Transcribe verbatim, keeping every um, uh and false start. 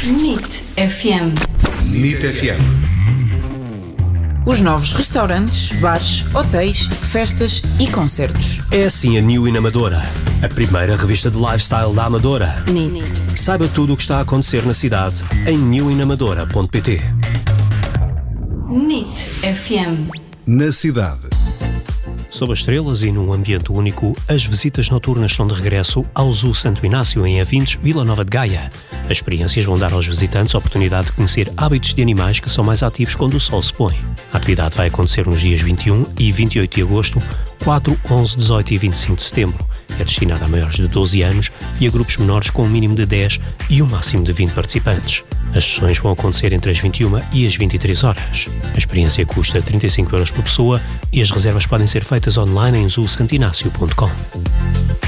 N I T F M. N I T F M. Os novos restaurantes, bares, hotéis, festas e concertos. É assim a New In Amadora, a primeira revista de lifestyle da Amadora. N I T. Saiba tudo o que está a acontecer na cidade em new in amadora ponto pt. N I T F M. Na cidade. Sob as estrelas e num ambiente único, as visitas noturnas estão de regresso ao Zoo Santo Inácio em Avintes, Vila Nova de Gaia. As experiências vão dar aos visitantes a oportunidade de conhecer hábitos de animais que são mais ativos quando o sol se põe. A atividade vai acontecer nos dias vinte e um e vinte e oito de agosto, quatro, onze, dezoito e vinte e cinco de setembro. É destinada a maiores de doze anos e a grupos menores com um mínimo de dez e um máximo de vinte participantes. As sessões vão acontecer entre as vinte e uma e as vinte e três horas. A experiência custa trinta e cinco euros por pessoa e as reservas podem ser feitas online em zoo santo inácio ponto com.